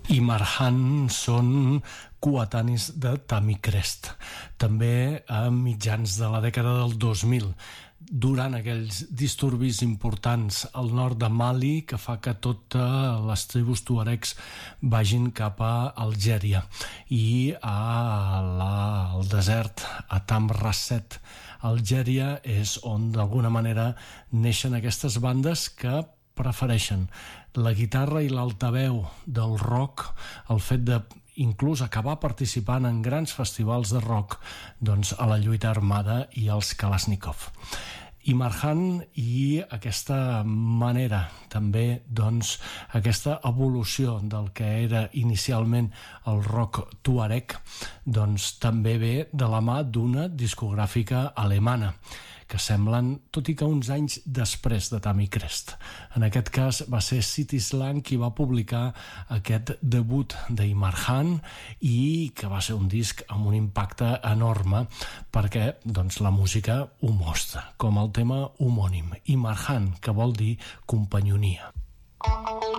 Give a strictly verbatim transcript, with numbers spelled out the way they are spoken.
i Marhan són coetanis de Tammy Crest, també a mitjans de la dècada del dos mil, durant aquells disturbis importants al nord de Mali que fa que totes les tribus tuaregs vagin cap a Algèria i a la, al desert, a Tamraset, Algèria, és on d'alguna manera neixen aquestes bandes que prefereixen la guitarra i l'altaveu del rock, el fet de inclús acabar participant en grans festivals de rock, doncs a la lluita armada i als Kalashnikov. I Marhan i aquesta manera, també doncs aquesta evolució del que era inicialment el rock tuareg, doncs també ve de la mà d'una discogràfica alemana, que semblen, tot i que uns anys després de Tammy Crest. En aquest cas va ser City Slang qui va publicar aquest debut d'Imarhan i que va ser un disc amb un impacte enorme perquè doncs, la música ho mostra, com el tema homònim, Imarhan, que vol dir companyonia.